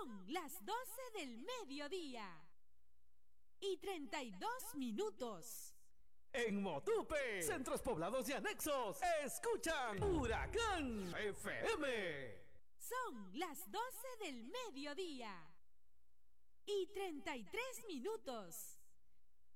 Son las 12 del mediodía y 32 minutos. En Motupe, centros poblados y anexos, escuchan Huracán FM. Son las 12 del mediodía y 33 minutos.